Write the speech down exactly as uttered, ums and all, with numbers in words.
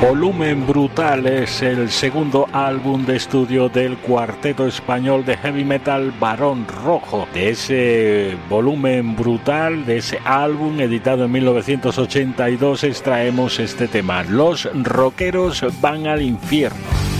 Volumen Brutal es el segundo álbum de estudio del cuarteto español de heavy metal Barón Rojo. De ese Volumen Brutal, de ese álbum editado en mil novecientos ochenta y dos, extraemos este tema: Los rockeros van al infierno.